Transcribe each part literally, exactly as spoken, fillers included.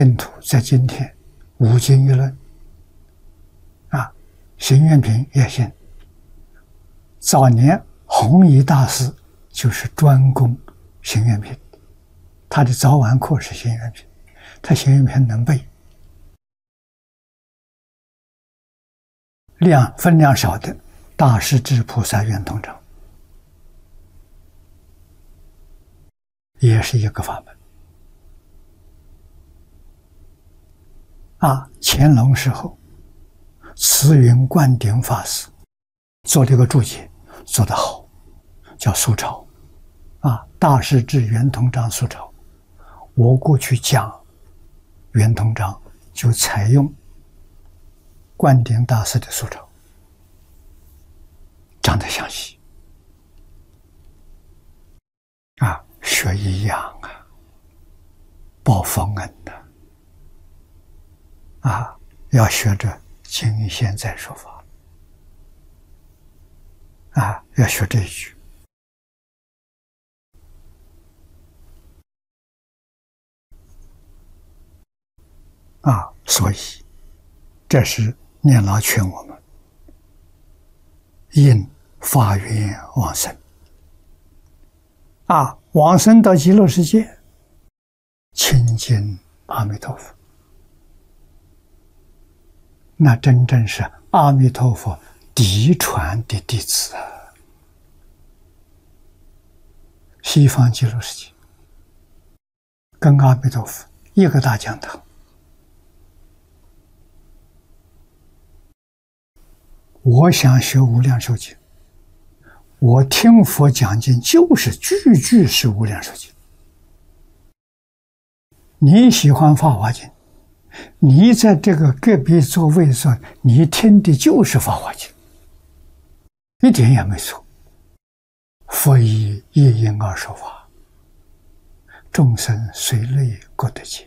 净土在今天无经议论啊，行愿品也信。早年弘一大师就是专攻行愿品，他的早晚课是行愿品，他行愿品能背。量分量少的大势至菩萨圆通章也是一个法门啊。乾隆时候，慈云灌顶法师做了一个注解，做得好，叫苏钞啊，大势至圆通章苏钞。我过去讲圆通章就采用灌顶大师的苏钞，讲得详细啊，学一样啊，报佛恩的啊，要学着经现在说法啊，要学这一句啊，所以这是念老劝我们应发愿往生啊，往生到极乐世界，亲近阿弥陀佛，那真正是阿弥陀佛嫡传的弟子啊！西方极乐世界跟阿弥陀佛一个大讲堂，我想学无量寿经，我听佛讲经就是句句是无量寿经。你喜欢法华经，你在这个隔壁座位上，你听的就是法华经，一点也没错。佛以一因而说法，众生随类各得解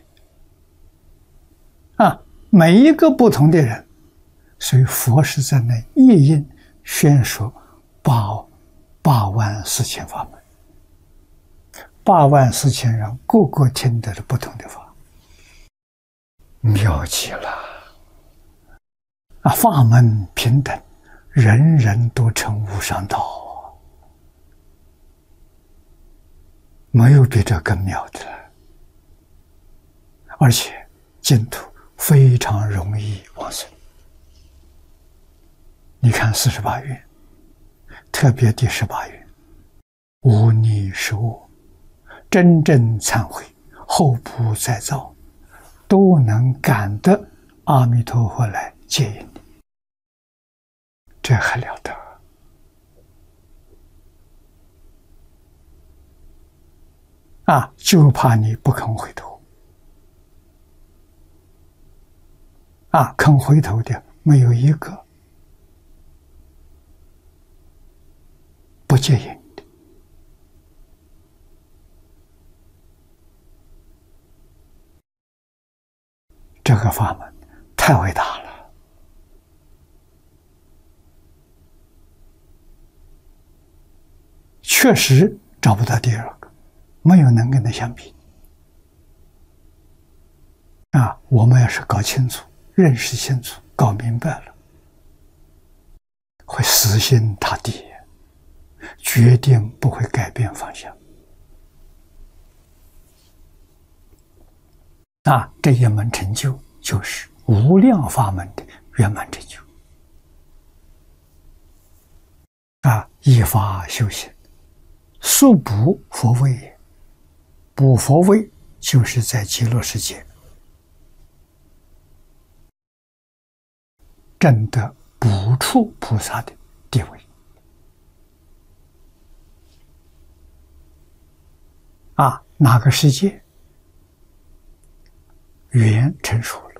啊，每一个不同的人，所以佛是在那一因宣说八八万四千法门，八万四千人个个听得了不同的法，妙极了啊！法门平等，人人都成无上道，没有比这更妙的了。而且净土非常容易往生。你看四十八愿，特别第十八愿，无逆是我，真正忏悔，后不再造，都能感得阿弥陀佛来接引你，这还了得啊！就怕你不肯回头啊！肯回头的没有一个不接引的。这个法门太伟大了，确实找不到第二个，没有能跟它相比啊！我们要是搞清楚、认识清楚、搞明白了，会死心塌地，决定不会改变方向啊！这一门成就就是无量法门的圆满成就啊！依法修行，速补佛位也。补佛位就是在极乐世界证得补处菩萨的地位啊！哪个世界缘成熟了，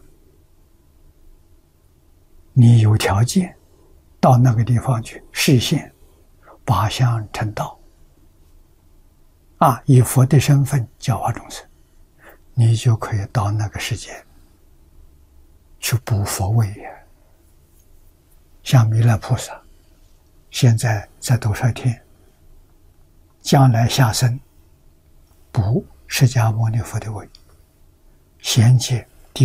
你有条件到那个地方去实现八相成道啊，以佛的身份教化众生，你就可以到那个世界去补佛位呀。像弥勒菩萨现在在兜率天，将来下生补释迦牟尼佛的位， 衔接